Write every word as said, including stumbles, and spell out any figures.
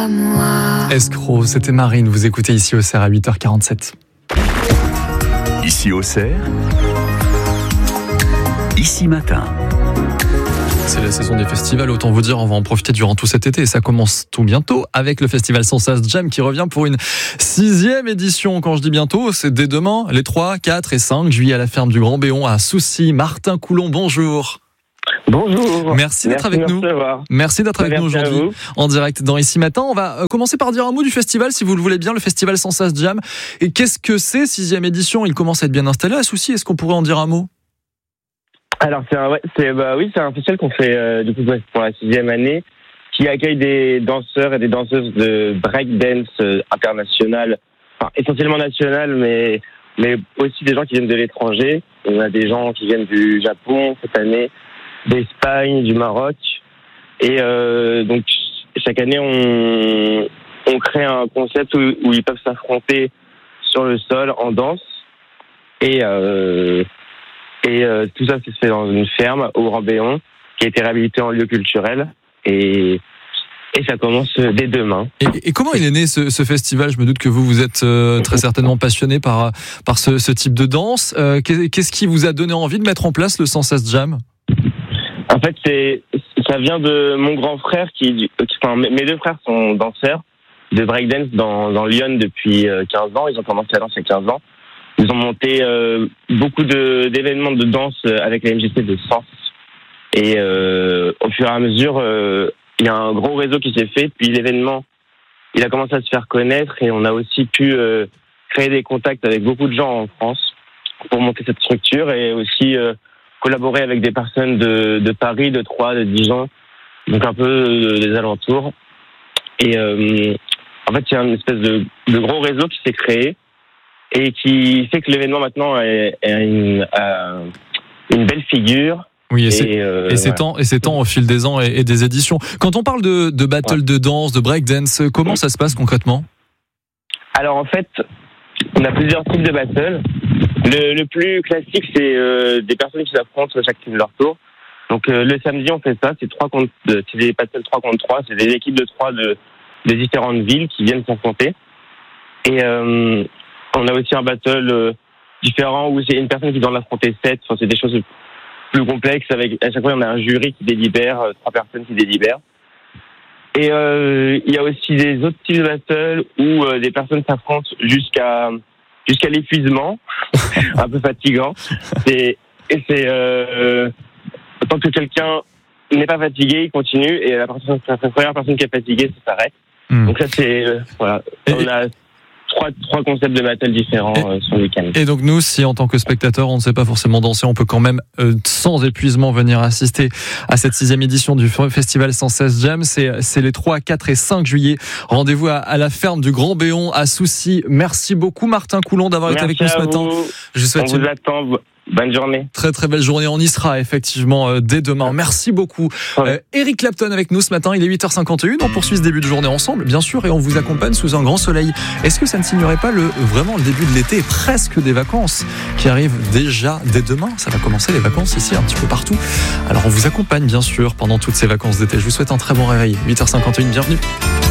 à moi. Escroc, c'était Marine, vous écoutez ici au C E R à huit heures quarante-sept. Ici au C E R, Ici Matin. C'est la saison des festivals, autant vous dire, on va en profiter durant tout cet été et ça commence tout bientôt avec le festival Sensas Jam qui revient pour une sixième édition. Quand je dis bientôt, c'est dès demain, les trois, quatre et cinq juillet à la ferme du Grand Béon à Soucy. Martin Coulon, bonjour. Bonjour. Merci d'être Merci avec nous. Merci d'être avec nous aujourd'hui en direct dans Ici Matin. On va commencer par dire un mot du festival, si vous le voulez bien, le festival Sensas Jam. Et qu'est-ce que c'est, sixième édition? Il commence à être bien installé à Soucy. Est-ce qu'on pourrait en dire un mot? Alors c'est un, ouais, c'est bah oui, c'est un festival qu'on fait euh, du coup pour la sixième année, qui accueille des danseurs et des danseuses de breakdance euh, international, enfin essentiellement national, mais mais aussi des gens qui viennent de l'étranger. On a des gens qui viennent du Japon cette année, d'Espagne, du Maroc, et euh, donc chaque année on on crée un concept où, où ils peuvent s'affronter sur le sol en danse et euh, Et euh, tout ça, c'est fait dans une ferme au Grand Béon, qui a été réhabilitée en lieu culturel. Et, et ça commence dès demain. Et, et comment il est né ce, ce festival? Je me doute que vous, vous êtes euh, très certainement passionné par, par ce, ce type de danse. Euh, qu'est-ce qui vous a donné envie de mettre en place le Sensas Jam? En fait, c'est, ça vient de mon grand frère qui, enfin, mes deux frères sont danseurs de breakdance dans, dans Lyon depuis quinze ans. Ils ont commencé à danser il y a quinze ans. Ils ont monté euh, beaucoup de, d'événements de danse avec la M J C de Sens. Et euh, au fur et à mesure, euh, il y a un gros réseau qui s'est fait. Puis l'événement, il a commencé à se faire connaître et on a aussi pu euh, créer des contacts avec beaucoup de gens en France pour monter cette structure et aussi euh, collaborer avec des personnes de, de Paris, de Troyes, de Dijon, donc un peu euh, des alentours. Et euh, en fait, il y a une espèce de, de gros réseau qui s'est créé et qui fait que l'événement maintenant est, est une, euh, une belle figure. Oui, et, et, c'est, euh, et, c'est temps, et c'est temps au fil des ans et, et des éditions. Quand on parle de, de battle ouais. de danse, de breakdance, comment ça se passe concrètement? Alors en fait, on a plusieurs types de battles. Le, le plus classique, c'est euh, des personnes qui s'affrontent chacune de leur tour. Donc euh, le samedi, on fait ça. C'est trois contre, c'est des battles trois contre trois. C'est des équipes de trois de, de différentes villes qui viennent s'affronter. Et euh, on a aussi un battle euh, différent où c'est une personne qui doit en affronter sept. Enfin, c'est des choses plus complexes. Avec, à chaque fois, on a un jury qui délibère, euh, trois personnes qui délibèrent. Et euh, il y a aussi des autres types de battles où euh, des personnes s'affrontent jusqu'à jusqu'à l'épuisement, un peu fatigant. Et, et c'est euh, tant que quelqu'un n'est pas fatigué, il continue. Et la, personne, la première personne qui est fatiguée, ça s'arrête. Mmh. Donc ça, c'est euh, voilà. Et on a Trois, trois concepts de battle différents euh, sur le week-end. Et donc nous, si en tant que spectateur, on ne sait pas forcément danser, on peut quand même, euh, sans épuisement, venir assister à cette sixième édition du festival Sensas Jam. C'est, c'est les trois, quatre et cinq juillet. Rendez-vous à, à la ferme du Grand Béon à Soucy. Merci beaucoup Martin Coulon d'avoir Merci été avec nous ce matin. Vous. Je vous souhaite on une... vous attend. Bonne journée. Très très belle journée. On y sera effectivement euh, dès demain. Merci beaucoup. Ouais. Euh, Eric Clapton avec nous ce matin. Il est huit heures cinquante et une. On poursuit ce début de journée ensemble, bien sûr, et on vous accompagne sous un grand soleil. Est-ce que ça ne signerait pas le vraiment le début de l'été et presque des vacances qui arrivent déjà dès demain? Ça va commencer les vacances ici un petit peu partout. Alors on vous accompagne bien sûr pendant toutes ces vacances d'été. Je vous souhaite un très bon réveil. huit heures cinquante et une. Bienvenue.